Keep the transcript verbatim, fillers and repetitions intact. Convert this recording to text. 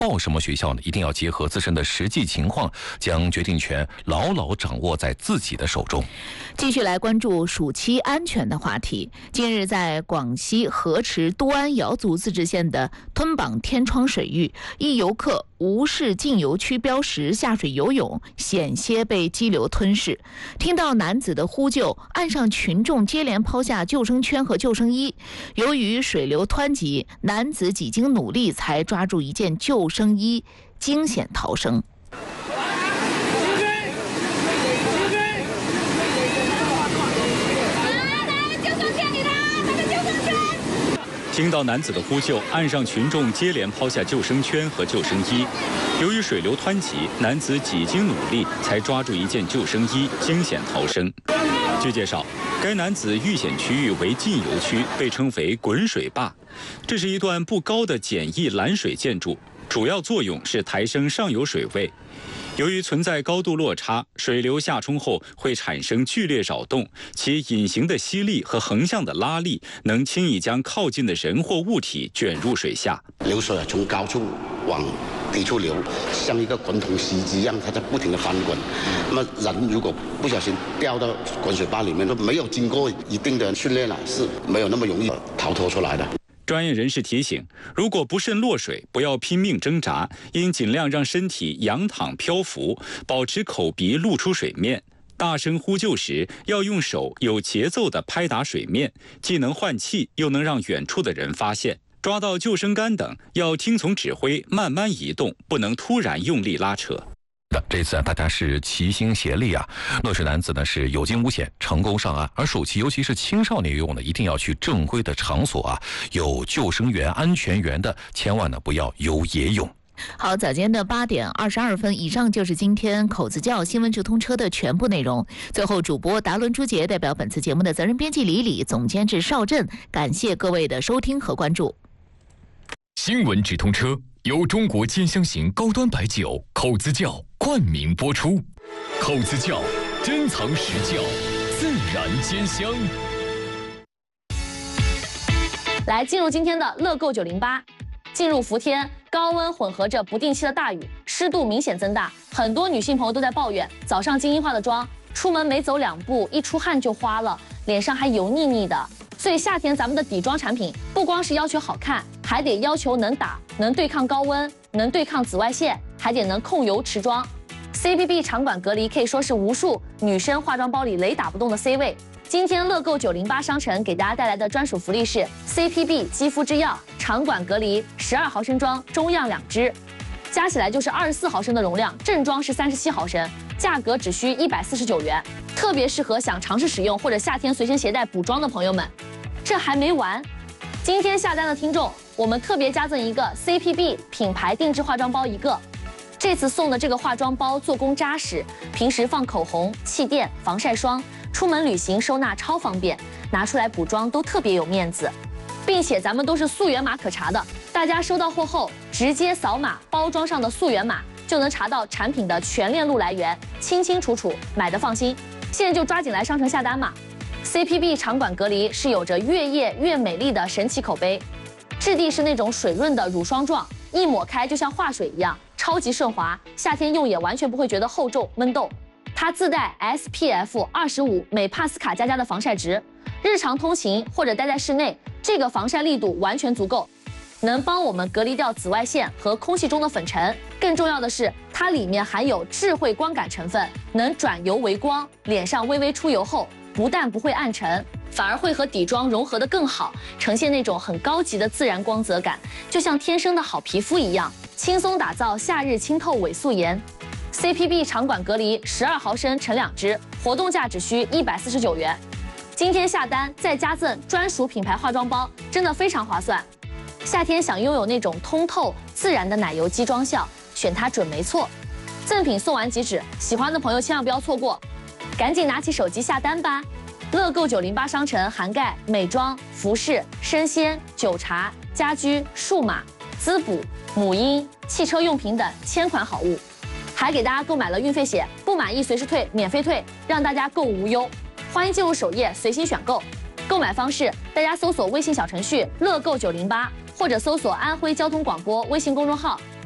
报什么学校呢？一定要结合自身的实际情况，将决定权牢牢掌握在自己的手中。 继续来关注暑期安全的话题。近日，在广西河池都安瑶族自治县的吞榜天窗水域，一游客无视禁游区标识下水游泳，险些被激流吞噬。听到男子的呼救，岸上群众接连抛下救生圈和救生衣。由于水流湍急，男子几经努力才抓住一件救生衣，惊险逃生。 听到男子的呼救，岸上群众接连抛下救生圈和救生衣。由于水流湍急，男子几经努力才抓住一件救生衣，惊险逃生。据介绍，该男子遇险区域为禁游区，被称为滚水坝。这是一段不高的简易拦水建筑，主要作用是抬升上游水位。由于存在高度落差，水流下冲后会产生剧烈扰动，其隐形的吸力和横向的拉力能轻易将靠近的人或物体卷入水下。 流水啊，从高处往低处流，像一个滚筒袭击一样，它在不停的翻滚。那么人如果不小心掉到滚水坝里面，都没有经过一定的训练了，是没有那么容易逃脱出来的。 专业人士提醒，如果不慎落水，不要拼命挣扎，应尽量让身体仰躺漂浮，保持口鼻露出水面。大声呼救时，要用手有节奏地拍打水面，既能换气，又能让远处的人发现。抓到救生杆等，要听从指挥，慢慢移动，不能突然用力拉扯。 这次啊，大家是齐心协力啊，落水男子呢是有惊无险，成功上岸。而暑期，尤其是青少年游泳呢，一定要去正规的场所啊，有救生员、安全员的，千万呢不要游野泳。 好，早间的八点二十二分，以上就是今天口子窖新闻直通车的全部内容。最后，主播达伦朱杰代表本次节目的责任编辑李李、总监制邵振，感谢各位的收听和关注。 新闻直通车由中国尖香型高端白酒口子窖冠名播出，口子窖珍藏实窖，自然兼香。 来，进入今天的乐购九零八。进入伏天，高温混合着不定期的大雨，湿度明显增大，很多女性朋友都在抱怨，早上精英化的妆，出门没走两步，一出汗就花了，脸上还油腻腻的。所以夏天咱们的底妆产品不光是要求好看，还得要求能打，能对抗高温，能对抗紫外线，还得能控油持妆。C P B 场馆隔离可以说是无数女生化妆包里雷打不动的 C 位。今天乐购九零八商城给大家带来的专属福利是 C P B 肌肤之钥场馆隔离十二毫升装，中样两支，加起来就是二十四毫升的容量，正装是三十七毫升，价格只需一百四十九元，特别适合想尝试使用或者夏天随身携带补妆的朋友们。这还没完，今天下单的听众，我们特别加赠一个 C P B 品牌定制化妆包一个。这次送的这个化妆包做工扎实，平时放口红、气垫、防晒霜，出门旅行收纳超方便，拿出来补妆都特别有面子。并且咱们都是溯源码可查的，大家收到货后直接扫码包装上的溯源码，就能查到产品的全链路来源，清清楚楚，买的放心。现在就抓紧来商城下单嘛！ C P B 场馆隔离是有着越液越美丽的神奇口碑，质地是那种水润的乳霜状，一抹开就像化水一样，超级顺滑，夏天用也完全不会觉得厚重闷痘。它自带 S P F 二十五美帕斯卡加加的防晒值，日常通勤或者待在室内，这个防晒力度完全足够，能帮我们隔离掉紫外线和空气中的粉尘。更重要的是，它里面含有智慧光感成分，能转油为光，脸上微微出油后，不但不会暗沉，反而会和底妆融合得更好，呈现那种很高级的自然光泽感，就像天生的好皮肤一样，轻松打造夏日清透伪素颜。C P B 场馆隔离十二毫升乘两支，活动价只需一百四十九元。今天下单再加赠专属品牌化妆包，真的非常划算。夏天想拥有那种通透自然的奶油肌妆效，选它准没错。赠品送完即止，喜欢的朋友千万不要错过，赶紧拿起手机下单吧！乐购九零八商城涵盖美妆、服饰、生鲜、酒茶、家居、数码、滋补、母婴、汽车用品等千款好物，还给大家购买了运费险，不满意随时退，免费退，让大家购物无忧。欢迎进入首页随心选购，购买方式大家搜索微信小程序乐购九零八，或者搜索安徽交通广播微信公众号，